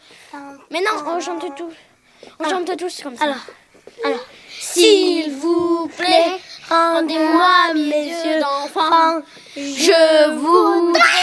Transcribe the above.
Mais non, on chante tout. On chante tous comme ça. Alors. S'il vous plaît, rendez-moi mes yeux d'enfant. Je voudrais